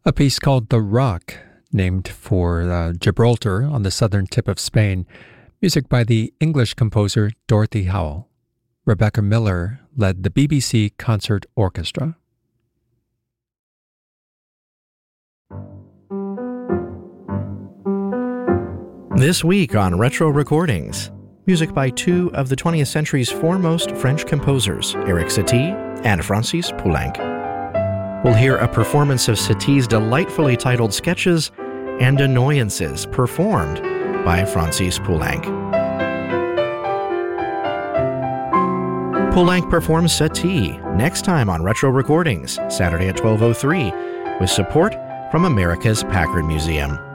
A piece called The Rock, named for Gibraltar on the southern tip of Spain, music by the English composer Dorothy Howell. Rebecca Miller led the BBC Concert Orchestra. This week on Retro Recordings, music by two of the 20th century's foremost French composers, Erik Satie and Francis Poulenc. We'll hear a performance of Satie's delightfully titled sketches and annoyances performed by Francis Poulenc. Poulenc performs Satie next time on Retro Recordings, Saturday at 12:03, with support from America's Packard Museum.